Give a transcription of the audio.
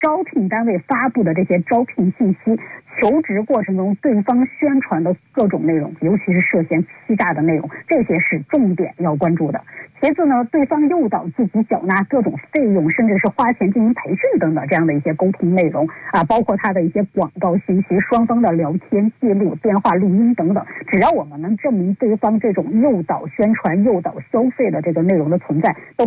招聘单位发布的这些招聘信息、求职过程中对方宣传的各种内容，尤其是涉嫌欺诈的内容，这些是重点要关注的。其次呢，对方诱导自己缴纳各种费用，甚至是花钱进行培训等等这样的一些沟通内容啊，包括他的一些广告信息、双方的聊天记录、电话录音等等，只要我们能证明对方这种诱导宣传、诱导消费的这个内容的存在，都